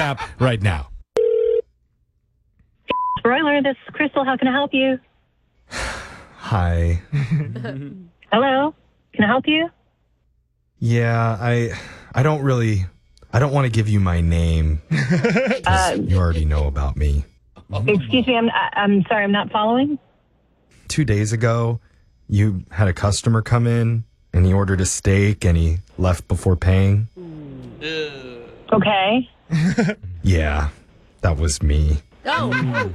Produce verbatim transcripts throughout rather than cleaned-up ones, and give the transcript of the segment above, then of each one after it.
app right now. Broiler, this is Crystal. How can I help you? Hi. Hello? Can I help you? Yeah, I I don't really, I don't want to give you my name. 'Cause Uh, you already know about me. Excuse me, I'm, I'm sorry, I'm not following. Two days ago, you had a customer come in, and he ordered a steak, and he left before paying. Okay. Yeah, that was me. Oh.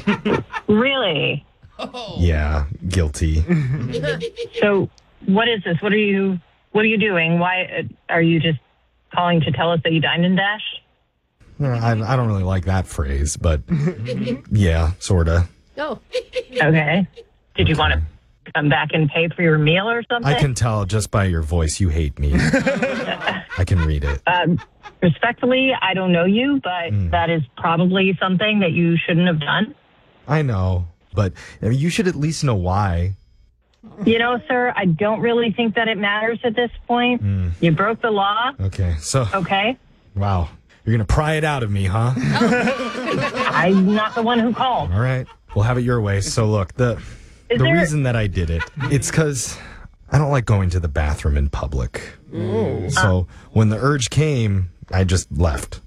Really? Yeah, guilty. So, what is this? What are you, what are you doing? Why, uh, are you just calling to tell us that you dined and dashed? I, I don't really like that phrase, but yeah, sorta. Oh. Okay. Did you want to come back and pay for your meal or something? I can tell just by your voice you hate me. I can read it. Um, respectfully, I don't know you, but Mm. that is probably something that you shouldn't have done. I know, but I mean, you should at least know why. You know, sir, I don't really think that it matters at this point. Mm. You broke the law, Okay, so, okay? wow. You're going to pry it out of me, huh? I'm not the one who called. All right. We'll have it your way. So, look, the Is the there- reason that I did it, it's because I don't like going to the bathroom in public. So, when the urge came, I just left.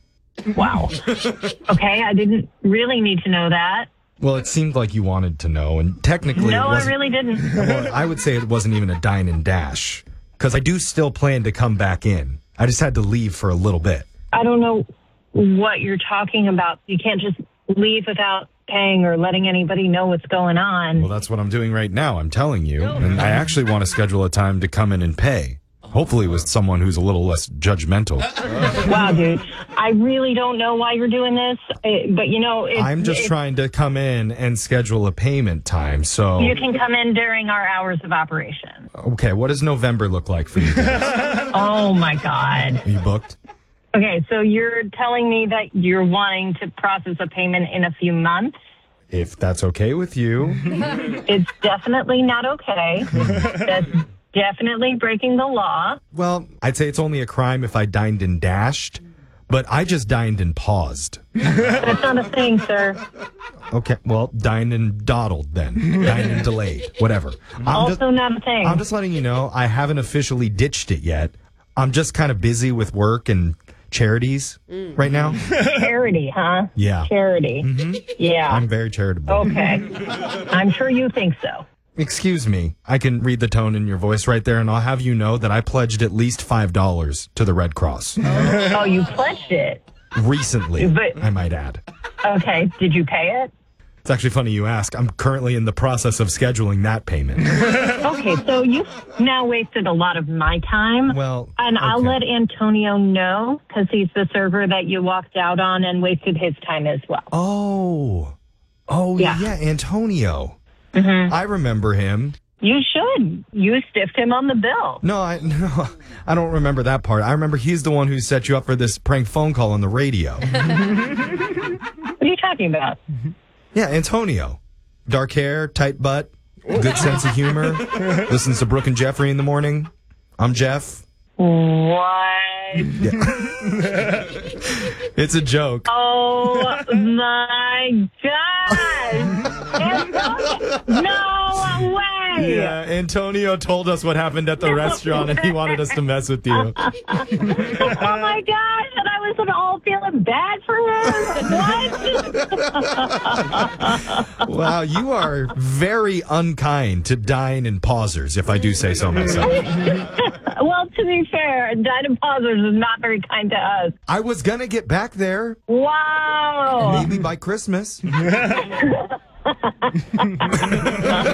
Wow. Okay, I didn't really need to know that. Well, it seemed like you wanted to know, and technically No, it I wasn't. really didn't. Well, I would say it wasn't even a dine and dash, because I do still plan to come back in. I just had to leave for a little bit. I don't know what you're talking about. You can't just leave without paying or letting anybody know what's going on. Well, that's what I'm doing right now. I'm telling you. And I actually want to schedule a time to come in and pay. Hopefully with someone who's a little less judgmental. Wow, dude. I really don't know why you're doing this, eh, but you know, it's, I'm just it's, trying to come in and schedule a payment time. So, you can come in during our hours of operation. okay, what does November look like for you guys? Oh my God. Are you booked? Okay, so you're telling me that you're wanting to process a payment in a few months? If that's okay with you. It's definitely not okay. That's definitely breaking the law. Well, I'd say it's only a crime if I dined and dashed, but I just dined and paused. That's not a thing, sir. Okay, well, dined and dawdled then. Dined and delayed. Whatever. I'm Also just, not a thing. I'm just letting you know I haven't officially ditched it yet. I'm just kind of busy with work and charities right now. Charity, huh? Yeah. Charity. Yeah. I'm very charitable. Okay. I'm sure you think so. Excuse me. I can read the tone in your voice right there, and I'll have you know that I pledged at least five dollars to the Red Cross. Oh, you pledged it. Recently, But- I might add. Okay. Did you pay it? It's actually funny you ask. I'm currently in the process of scheduling that payment. Okay, so you've now wasted a lot of my time. Well, And I'll okay. let Antonio know because he's the server that you walked out on and wasted his time as well. Oh. Oh, yeah, Yeah. Antonio. I remember him. You should. You stiffed him on the bill. No, I no, I don't remember that part. I remember he's the one who set you up for this prank phone call on the radio. What are you talking about? Yeah, Antonio. Dark hair, tight butt, good sense of humor. Listens to Brooke and Jeffrey in the morning. I'm Jeff. What? Yeah. It's a joke. Oh my gosh! Antonio- no way! Yeah, Antonio told us what happened at the restaurant and he wanted us to mess with you. Oh my gosh! And I was all feeling bad for him. What? Wow, you are very unkind to dine and pausers, if I do say so myself. Well, to be fair, Dinah Pausers is not very kind to us. I was gonna get back there, Wow! maybe by Christmas.